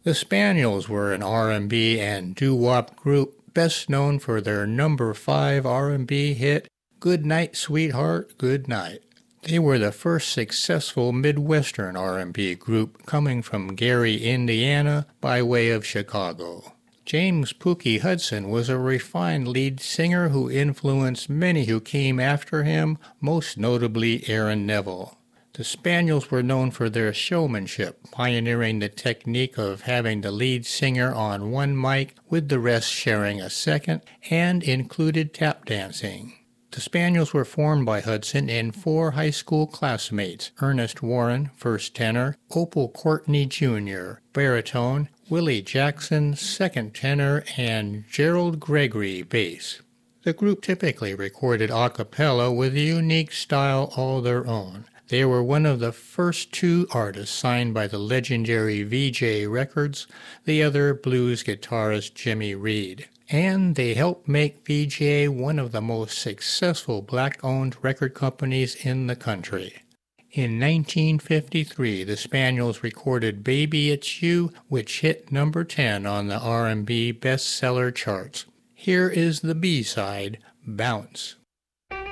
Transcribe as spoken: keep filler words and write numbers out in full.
The Spaniels were an R and B and doo-wop group best known for their number five R and B hit, Good Night, Sweetheart, Good Night. They were the first successful Midwestern R and B group coming from Gary, Indiana, by way of Chicago. James Pookie Hudson was a refined lead singer who influenced many who came after him, most notably Aaron Neville. The Spaniels were known for their showmanship, pioneering the technique of having the lead singer on one mic with the rest sharing a second, and included tap dancing. The Spaniels were formed by Hudson and four high school classmates, Ernest Warren, first tenor, Opal Courtney Junior, baritone, Willie Jackson, second tenor, and Gerald Gregory, bass. The group typically recorded a cappella with a unique style all their own. They were one of the first two artists signed by the legendary V J Records, the other blues guitarist Jimmy Reed. And they helped make V J one of the most successful black-owned record companies in the country. In nineteen fifty-three, the Spaniels recorded Baby It's You, which hit number ten on the R and B bestseller charts. Here is the B-side, Bounce.